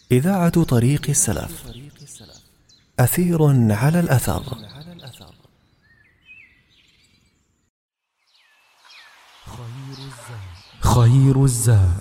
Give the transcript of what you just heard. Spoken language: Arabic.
إذاعة طريق السلف، أثير على الأثر. خير الزاد